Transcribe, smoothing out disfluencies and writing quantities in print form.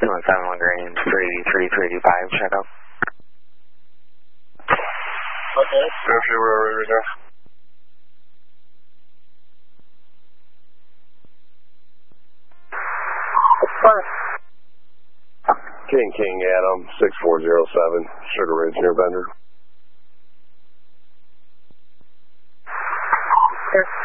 217 LaGrange, 383, 385, check out. Okay. Where are we right now? King Adam, 6407, Sugar Ridge near Bender. Air